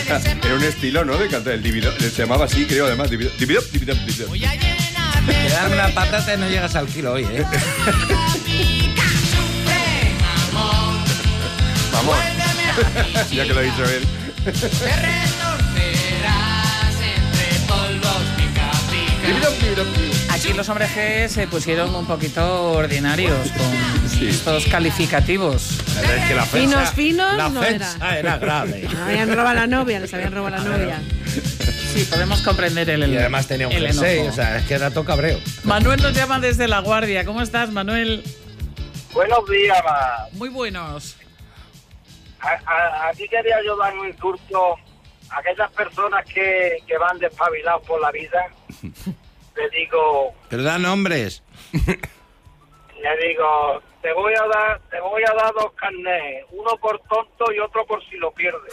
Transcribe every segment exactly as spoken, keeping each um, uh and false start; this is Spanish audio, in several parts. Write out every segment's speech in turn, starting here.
Era, era un estilo, ¿no? De cantar el divido. Se llamaba así, creo, además. Divido, divido, divido, divido. Te dan una patata y no llegas al kilo hoy, ¿eh? Vamos. Ya que lo ha dicho él. Aquí los hombres G se pusieron un poquito ordinarios con sí. estos calificativos. Es que la ofensa, finos, finos, la no ofensa era. era grave. Habían robado a la novia, les habían robado a la novia. Sí, podemos comprender el enojo. Y además tenía un jersey, o sea, es que era todo cabreo. Manuel nos llama desde La Guardia. ¿Cómo estás, Manuel? Buenos días, ma. Muy buenos. A, a, aquí quería yo dar un insulto a aquellas personas que, que van despabilados por la vida. Le digo... Pero da nombres. Le digo, te voy a dar te voy a dar dos carnets, uno por tonto y otro por si lo pierdes.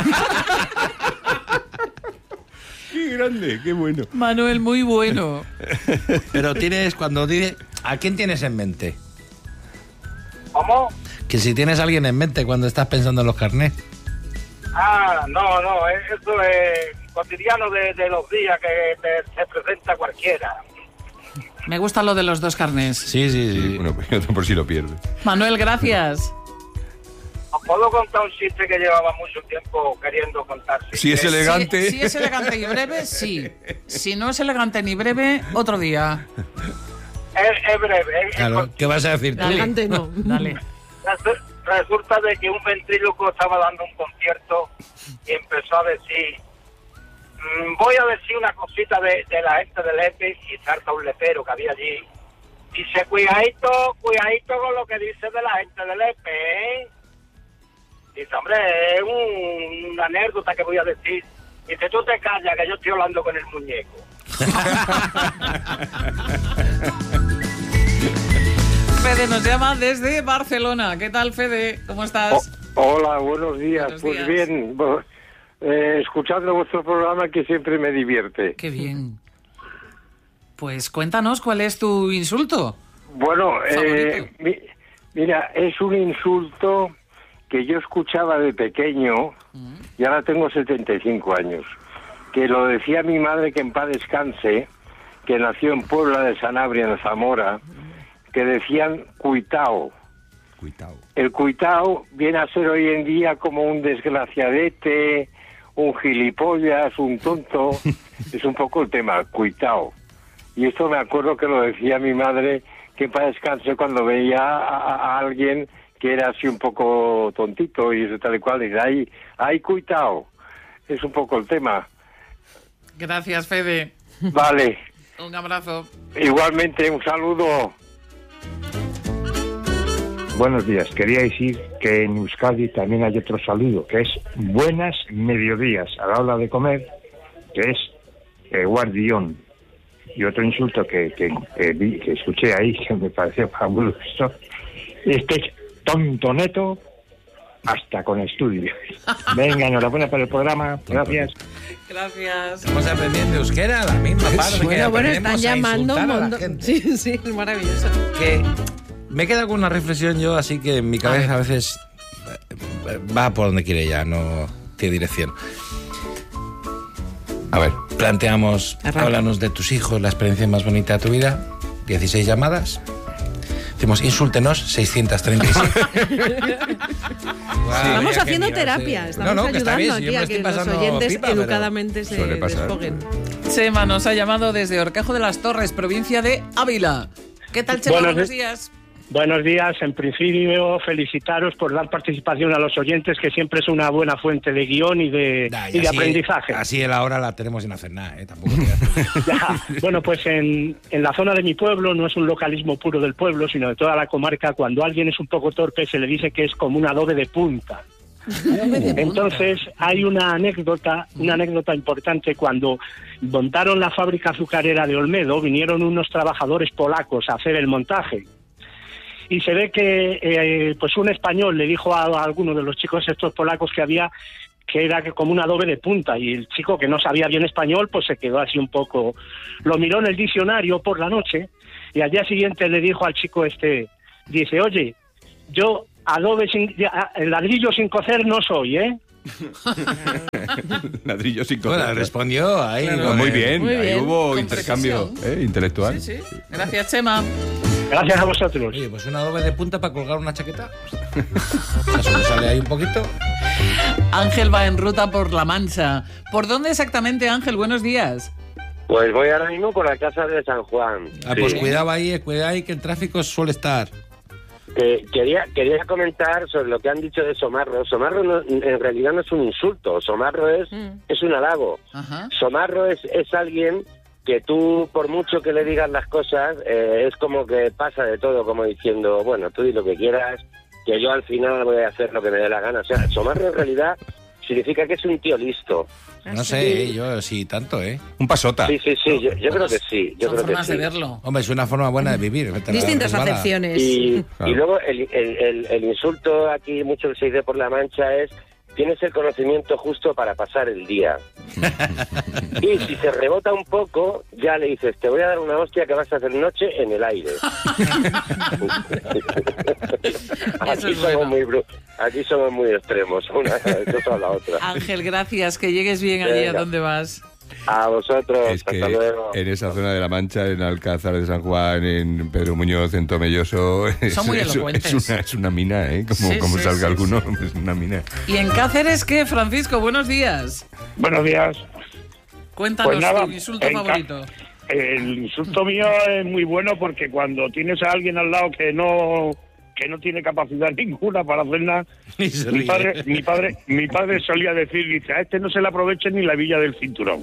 Qué grande, qué bueno. Manuel, muy bueno. Pero tienes, cuando dices... ¿A quién tienes en mente? ¿Cómo? Que si tienes a alguien en mente cuando estás pensando en los carnés. Ah, no, no, eso es cotidiano de, de los días que te, te presenta cualquiera. Me gusta lo de los dos carnés. Sí, sí, sí. Bueno, pues otro por si lo pierde. Manuel, gracias. ¿Os puedo contar un chiste que llevaba mucho tiempo queriendo contar? Si es elegante. Si, si es elegante y breve, sí. Si no es elegante ni breve, otro día. Es, es breve. Es, Claro, es ¿qué vas a decir tú? Elegante no. Dale. Resulta de que un ventríloco estaba dando un concierto y empezó a decir, mmm, voy a decir una cosita de, de la gente del E P E, y salta un lepero que había allí. Dice, cuidadito, cuidadito con lo que dice de la gente del E P E. Dice, hombre, es un, una anécdota que voy a decir. Dice, tú te callas que yo estoy hablando con el muñeco. Fede nos llama desde Barcelona. ¿Qué tal, Fede? ¿Cómo estás? Oh, hola, buenos días. Buenos pues días. bien, bo- eh, escuchando vuestro programa que siempre me divierte. Qué bien. Pues cuéntanos cuál es tu insulto. Bueno, eh, Favorito. mi- mira, es un insulto que yo escuchaba de pequeño y ahora tengo setenta y cinco años, que lo decía mi madre, que en paz descanse, que nació en Puebla de Sanabria, en Zamora, que decían cuitao. Cuidado. El cuitao viene a ser hoy en día como un desgraciadete, un gilipollas, un tonto. Es un poco el tema, cuitao. Y esto me acuerdo que lo decía mi madre, que para descansar cuando veía a, a- a alguien que era así un poco tontito y eso tal y cual, y dice, ay, ay, cuitao. Es un poco el tema. Gracias, Fede. Vale, Un abrazo. igualmente un saludo. Buenos días. Quería decir que en Euskadi también hay otro saludo, que es buenas mediodías a la hora de comer, que es eh, guardión. Y otro insulto que, que, que, vi- que escuché ahí, que me pareció fabuloso, es que es tonto neto hasta con estudio. Venga, enhorabuena por el programa. Gracias. Gracias. Estamos aprendiendo euskera a la misma parte que Bueno, bueno, están aprendemos a llamando un insultar a la montón. gente. Sí, sí, es maravilloso. Que me queda con una reflexión yo, así que en mi cabeza a veces eh, va por donde quiere ya, no tiene dirección. A ver, planteamos, Arranca. háblanos de tus hijos, la experiencia más bonita de tu vida, dieciséis llamadas. Decimos, insúltenos, seiscientos treinta y siete. Estamos haciendo terapia, estamos No, no, que está bien, ayudando si yo aquí me a que estoy los pasando oyentes pipa, pero educadamente se suele pasar. desfoguen. Chema nos ha llamado desde Horcajo de las Torres, provincia de Ávila. ¿Qué tal, Chema? Buenos Buenos di- días. Buenos días. En principio, felicitaros por dar participación a los oyentes, que siempre es una buena fuente de guión y de, Nah, y de así- aprendizaje. Así la hora la tenemos sin hacer nada, ¿eh? Tampoco te hagas- Ya. Bueno, pues en, en la zona de mi pueblo, no es un localismo puro del pueblo, sino de toda la comarca, cuando alguien es un poco torpe se le dice que es como un adobe de punta. Entonces hay una anécdota, una anécdota importante. Cuando montaron la fábrica azucarera de Olmedo, vinieron unos trabajadores polacos a hacer el montaje. Y se ve que eh, pues un español le dijo a, a alguno de los chicos estos polacos que había que era que como un adobe de punta, y el chico, que no sabía bien español, pues se quedó así un poco, lo miró en el diccionario por la noche y al día siguiente le dijo al chico este, dice, oye, yo adobe sin, ya, ladrillo sin cocer no soy, ¿eh? Ladrillo sin Bueno, coger. respondió ahí. Claro. con Muy el- bien, Muy ahí bien, hubo con intercambio precisión. ¿eh? intelectual. Sí, sí. Gracias, Chema. Gracias a vosotros. Oye, pues una doble de punta para colgar una chaqueta. Eso me sale ahí un poquito. Ángel va en ruta por La Mancha. ¿Por dónde exactamente, Ángel? Buenos días. Pues voy ahora mismo por la casa de San Juan. Ah, Sí. pues cuidado ahí, eh, cuidado ahí que el tráfico suele estar. Que quería quería comentar sobre lo que han dicho de Somarro. Somarro no- en realidad no es un insulto. Somarro es, Mm. es un halago. Ajá. Somarro es, es alguien que tú, por mucho que le digas las cosas, eh, es como que pasa de todo, como diciendo, bueno, tú di lo que quieras, que yo al final voy a hacer lo que me dé la gana. O sea, Somarro en realidad significa que es un tío listo. No sé, eh, yo sí, tanto, ¿eh? Un pasota. Sí, sí, sí, yo, yo creo que sí. Yo Son creo que formas sí. de verlo. Hombre, es una forma buena de vivir. vete a la Distintas resbala. acepciones. Y, Claro. y luego el, el, el, el insulto aquí, mucho que se dice por La Mancha, es tienes el conocimiento justo para pasar el día. Y si se rebota un poco, ya le dices, te voy a dar una hostia que vas a hacer noche en el aire. Eso aquí, es somos bueno. muy bru- aquí somos muy extremos, una cosa a la otra. Ángel, gracias. Que llegues bien allí a Venga. donde vas. A vosotros, Es que hasta luego. en esa zona de La Mancha, en Alcázar de San Juan, en Pedro Muñoz, en Tomelloso, es, Son muy es- elocuentes. es una, es una mina, ¿eh? Como, Sí, como sí, salga sí, alguno, es una mina. ¿Y en Cáceres qué, Francisco? Buenos días. Buenos días. Cuéntanos Pues nada, tu insulto en Ca- favorito. El insulto mío es muy bueno porque cuando tienes a alguien al lado que no que no tiene capacidad ninguna para hacer nada, Y se mi ríe. padre, mi padre, mi padre solía decir, dice, a este no se le aproveche ni la villa del cinturón.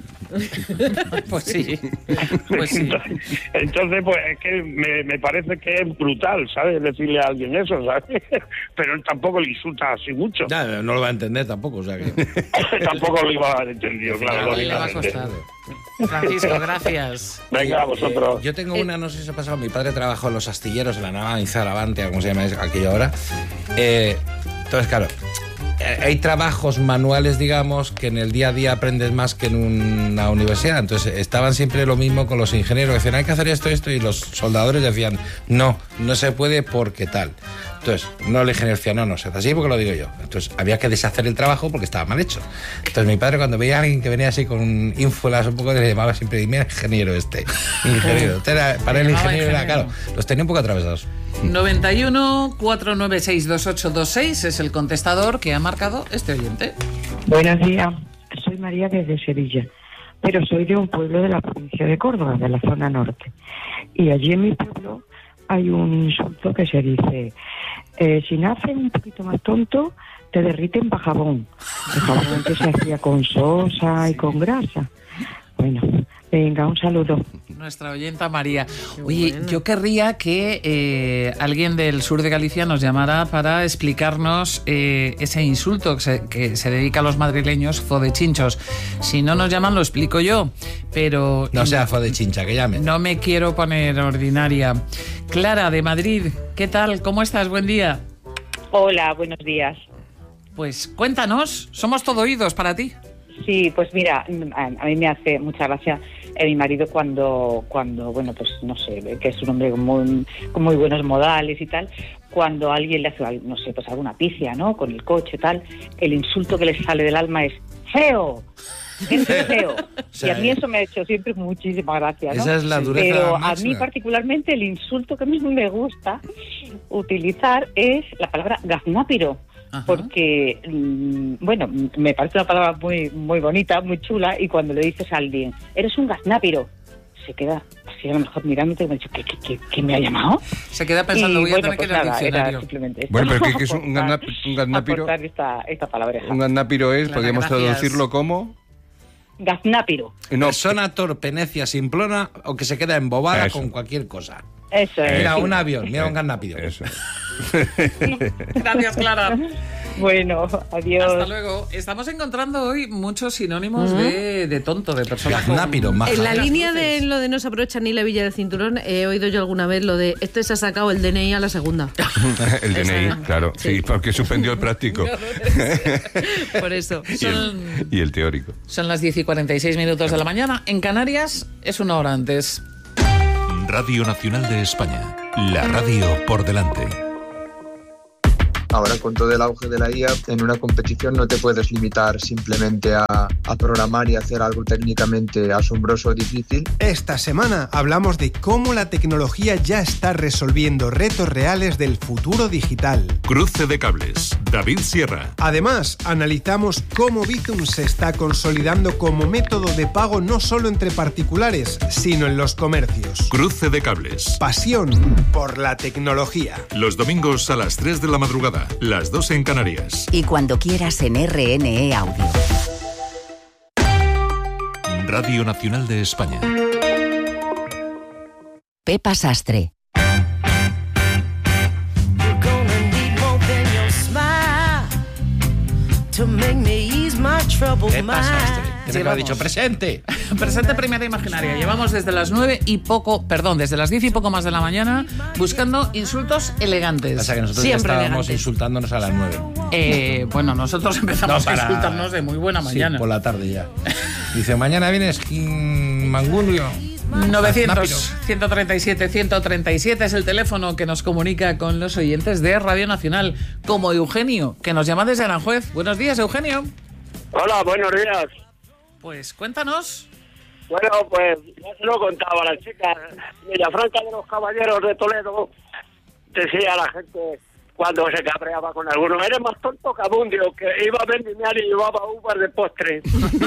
Pues sí. Pues sí. Entonces, pues es que me, me parece que es brutal, ¿sabes? Decirle a alguien eso, ¿sabes? Pero él tampoco le insulta así mucho. Ya, no lo va a entender tampoco, o sea que... Tampoco lo iba a haber entendido, claro. A él le va a lógicamente. costar. Francisco, gracias. Venga, a vosotros. Eh, yo tengo una, no sé si os ha pasado, mi padre trabajó en los astilleros, en la nave Zaravante, ¿cómo se llama aquello ahora? Eh, entonces, claro, eh, hay trabajos manuales, digamos, que en el día a día aprendes más que en una universidad. Entonces, estaban siempre lo mismo con los ingenieros, que decían, hay que hacer esto, esto, y los soldadores decían, no, no se puede porque tal. Entonces, no el ingeniero decía, no, no, se hace así porque lo digo yo. Entonces, había que deshacer el trabajo porque estaba mal hecho. Entonces, mi padre, cuando veía a alguien que venía así con ínfulas un poco, le llamaba siempre, mira, ingeniero este, ingeniero. Entonces, era- para el Le llamaba ingeniero era, ingeniero. claro, los tenía un poco atravesados. noventa y uno, cuatrocientos noventa y seis, veintiocho veintiséis es el contestador que ha marcado este oyente. Buenos días, soy María desde Sevilla, pero soy de un pueblo de la provincia de Córdoba, de la zona norte. Y allí en mi pueblo hay un insulto que se dice, eh, si naces un poquito más tonto, te derriten para jabón. El jabón que se hacía con sosa y con grasa. Bueno, venga, un saludo. Nuestra oyenta María. Oye, yo querría que eh, alguien del sur de Galicia nos llamara para explicarnos eh, ese insulto que se, que se dedica a los madrileños, fodechinchos. Si no nos llaman, lo explico yo, pero... No sea fo de chincha, que llame. No me quiero poner ordinaria. Clara, de Madrid, ¿qué tal? ¿Cómo estás? Buen día. Hola, buenos días. Pues cuéntanos, somos todo oídos para ti. Sí, pues mira, a, a mí me hace mucha gracia eh, mi marido cuando, cuando, bueno, pues no sé, que es un hombre con muy, con muy buenos modales y tal, cuando alguien le hace, no sé, pues alguna picia, ¿no?, con el coche tal, el insulto que le sale del alma es ¡feo! ¡Eres feo! sea, Y a mí eso me ha hecho siempre muchísima gracia, ¿no? esa es la dureza Pero a máxima. mí particularmente el insulto que a mí me gusta utilizar es la palabra gaznápiro. Ajá. Porque, mm, bueno, me parece una palabra muy muy bonita, muy chula, y cuando le dices a alguien, eres un gaznápiro, se queda así a lo mejor mirándote y me ha dicho, ¿qué, qué, qué, qué me ha llamado? Se queda pensando, Y, voy a bueno, tener pues que ir al nada, era diccionario. simplemente esto. Bueno, pero ¿qué, qué es un, Aportar- gaznap- un gaznápiro? aportar esta, esta palabreja. Un gaznápiro es, Clara, podríamos gracias. traducirlo como... Gaznápiro, No, Persona torpe, necia, simplona o que se queda embobada Eso. con cualquier cosa. eso es. Mira, Eso. un avión, mira un garnápido. Eso. Gracias, Clara. Bueno, adiós. Hasta luego. Estamos encontrando hoy muchos sinónimos de, de tonto, de persona con- Gaznápiro, maja. En la Las línea luces. de lo de no se aprovecha ni la villa del cinturón, he oído yo alguna vez lo de este se ha sacado el D N I a la segunda. El D N I, Esa. claro. Sí, Sí. porque suspendió el práctico. Por eso. Y Son, el, y el teórico. son las diez y cuarenta y seis minutos de la mañana. En Canarias es una hora antes. Radio Nacional de España. La radio por delante. ahora con todo el auge de la I A, en una competición no te puedes limitar simplemente a, a programar y hacer algo técnicamente asombroso o difícil. Esta semana hablamos de cómo la tecnología ya está resolviendo retos reales del futuro digital. Cruce de cables. David Sierra. Además, analizamos cómo Bizum se está consolidando como método de pago no solo entre particulares, sino en los comercios. Cruce de cables. Pasión por la tecnología. Los domingos a las tres de la madrugada, las dos en Canarias. Y cuando quieras en R N E Audio. Radio Nacional de España. Pepa Sastre. Pepa Sastre. Te lo ha dicho presente. Presente primera imaginaria. Llevamos desde las nueve y poco, perdón, desde las diez y poco más de la mañana buscando insultos elegantes. O sea que nosotros ya Siempre estábamos elegantes. insultándonos a las nueve. Eh, bueno, nosotros empezamos No, para- a insultarnos de muy buena mañana. Sí, por la tarde ya. Dice, mañana vienes mm, Mangulio. novecientos, ciento treinta y siete, ciento treinta y siete es el teléfono que nos comunica con los oyentes de Radio Nacional, como Eugenio, que nos llama desde Aranjuez. Buenos días, Eugenio. Hola, buenos días. Pues cuéntanos. Bueno, pues ya se lo contaba a la chica. Villafranca de los Caballeros de Toledo decía a la gente cuando se cabreaba con alguno: eres más tonto que Abundio, que iba a vendimiar y llevaba uvas de postre.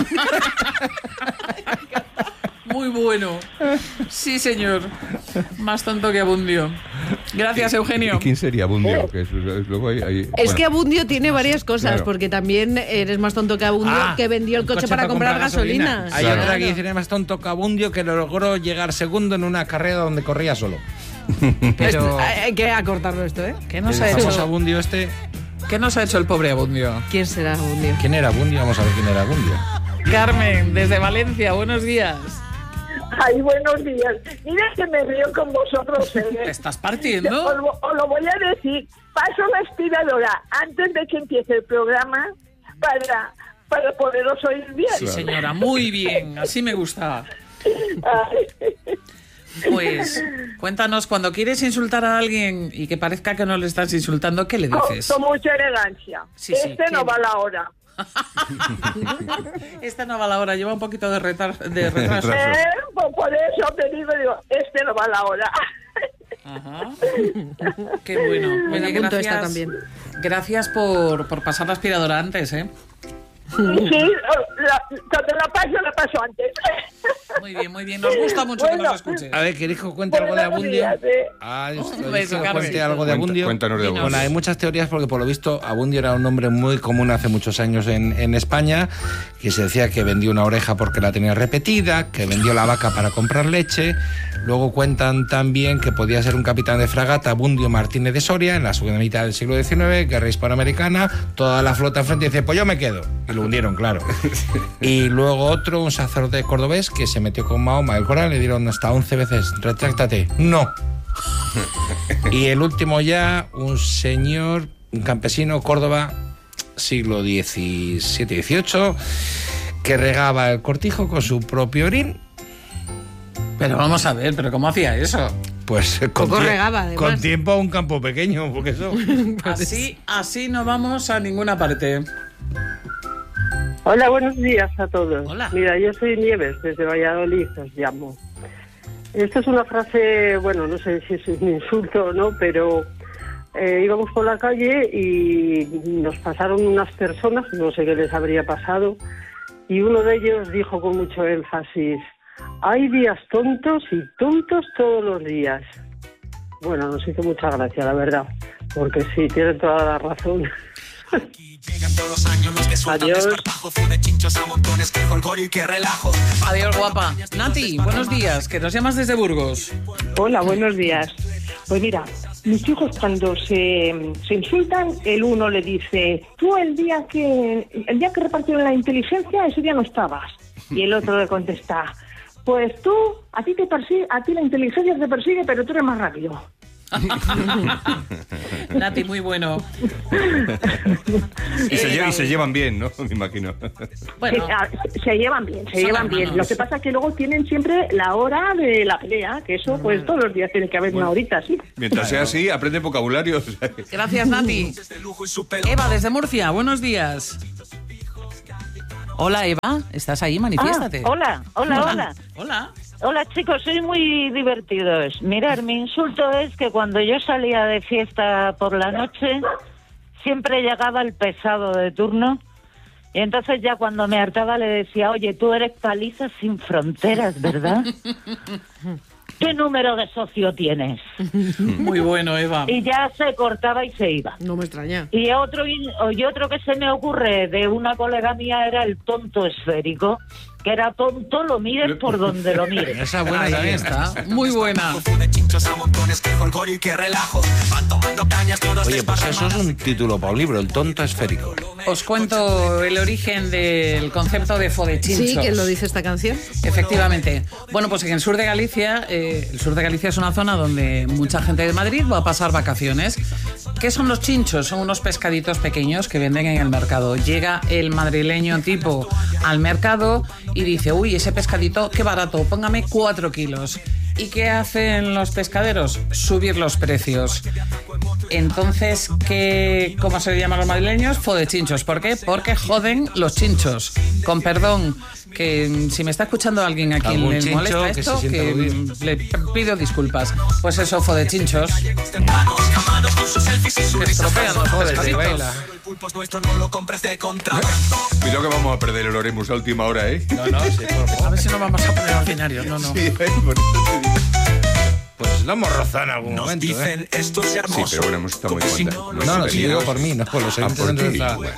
Muy bueno. Sí, señor. Más tonto que Abundio. Gracias, Eugenio. ¿Y quién sería Abundio? Que es- es- luego hay- hay- Es bueno. que Abundio tiene varias cosas, Claro. porque también eres más tonto que Abundio, Ah, que vendió el coche, para, comprar, gasolina. Hay Claro. otra que dice "Eres más tonto que Abundio, que logró llegar segundo en una carrera donde corría solo". Pero, Hay hay que acortarlo esto, ¿eh? ¿qué nos El ha famoso hecho? Abundio este. ¿Qué nos ha hecho el pobre Abundio? ¿Quién será Abundio? ¿Quién era Abundio? Vamos a ver quién era Abundio. Carmen, desde Valencia, buenos días. Ay, buenos días. Mira que me río con vosotros. ¿eh? ¿Te estás partiendo? Os, lo- os lo voy a decir. Paso la aspiradora antes de que empiece el programa para, para poderos oír bien. Sí, señora, muy bien. Así me gusta. Ay. Pues cuéntanos, cuando quieres insultar a alguien y que parezca que no le estás insultando, ¿qué le Con, dices? con mucha elegancia. Sí, sí, este no ¿quién? va a la hora. Esta no va a la hora, lleva un poquito de, retar- de retraso. Eh, pues por eso te digo, digo, este no va a la hora. Ajá. Qué bueno. Me la Oye, apunto gracias, esta también. gracias por, por pasar la aspiradora antes, ¿eh? Sí, la, cuando la paso, la paso antes. Muy bien, muy bien. Nos gusta mucho que Bueno. nos escuches. A ver, ¿queréis que os cuente algo de Buenos Abundio? días, eh. Ah, Un ¿queréis beso, que os Carmen. cuente algo de Cuenta- Abundio? cuéntanos de Abundio. Bueno, hay muchas teorías porque por lo visto Abundio era un nombre muy común hace muchos años en, en España, que se decía que vendió una oreja porque la tenía repetida, que vendió la vaca para comprar leche. Luego cuentan también que podía ser un capitán de fragata, Abundio Martínez de Soria, en la segunda mitad del siglo diecinueve, guerra hispanoamericana, toda la flota enfrente dice, pues yo me quedo. Y lo hundieron, claro. Y luego otro, un sacerdote cordobés, que se metió con Mahoma el Corán, le dieron hasta once veces, retráctate. No. Y el último ya, un señor, un campesino, Córdoba, siglo diecisiete dieciocho, que regaba el cortijo con su propio orín. Pero vamos a ver, ¿pero cómo hacía eso? Pues con, Poco tie- regaba, además. con tiempo a un campo pequeño, porque eso... Así, así no vamos a ninguna parte. Hola, buenos días a todos. Hola. Mira, yo soy Nieves, desde Valladolid os llamo. Esta es una frase, bueno, no sé si es un insulto o no, pero eh, íbamos por la calle y nos pasaron unas personas, no sé qué les habría pasado, y uno de ellos dijo con mucho énfasis: hay días tontos y tontos todos los días. Bueno, nos hizo mucha gracia, la verdad, porque sí, tiene toda la razón. Adiós. Adiós, guapa. Nati, buenos días, que nos llamas desde Burgos. Hola, buenos días. Pues mira, mis hijos cuando se, se insultan, el uno le dice: tú el día que el día que repartieron la inteligencia, ese día no estabas. Y el otro le contesta: pues tú, a ti te persigue, a ti la inteligencia te persigue, pero tú eres más rápido. Nati, muy bueno. y, se lle- y se llevan bien, ¿no? Me imagino. Bueno. Se, a- se llevan bien, se Son llevan hermanos. bien. Lo que pasa es que luego tienen siempre la hora de la pelea, que eso pues todos los días tiene que haber una horita, sí. Mientras sea así, aprende vocabulario. o sea que- Gracias, Nati. Eva, desde Murcia, buenos días. Hola, Eva, ¿estás ahí? Manifiéstate. Ah, hola, hola, hola. Hola. Hola, chicos, sois muy divertidos. Mirad, mi insulto es que cuando yo salía de fiesta por la noche, siempre llegaba el pesado de turno. Y entonces ya cuando me hartaba le decía, oye, tú eres Palizas sin Fronteras, ¿verdad? ¿Qué número de socio tienes? Muy bueno, Eva. Y ya se cortaba y se iba. No me extraña. Y otro, y otro que se me ocurre de una colega mía era el tonto esférico, que era tonto, lo mires por donde lo mires. Esa buena Ahí también. está, muy buena. Oye, pues eso es un título para un libro, El tonto esférico. Os cuento el origen del concepto de fodechinchos. Sí, que lo dice esta canción. Efectivamente. Bueno, pues en el sur de Galicia, eh, el sur de Galicia es una zona donde mucha gente de Madrid va a pasar vacaciones. ¿Qué son los chinchos? Son unos pescaditos pequeños que venden en el mercado. Llega el madrileño tipo al mercado y dice, uy, ese pescadito, qué barato, póngame cuatro kilos. ¿Y qué hacen los pescaderos? Subir los precios. Entonces, ¿qué, ¿cómo se le llaman los madrileños? Fodechinchos. ¿Por qué? Porque joden los chinchos. Con perdón, que si me está escuchando alguien a quien Algún le chincho molesta que esto, se sienta que aludido. le pido disculpas. Pues eso, fodechinchos. Que estropean los Joder, pescaditos. baila. Cuidado que vamos a perder el Oremus a última hora, ¿eh? No, no, sí, por favor. A ver si nos vamos a poner ordinarios. No, no. Sí, ¿eh? Por eso te digo. Pues lo hemos rozado en algún momento, ¿eh? Sí, pero bueno, hemos estado muy contentos. No, no, sí, digo por mí, no por los Ah, oyentes. por de ti. nuestra- Bueno.